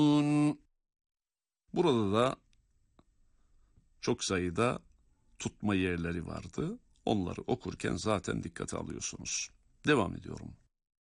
Burada da çok sayıda tutma yerleri vardı. Onları okurken zaten dikkate alıyorsunuz. Devam ediyorum.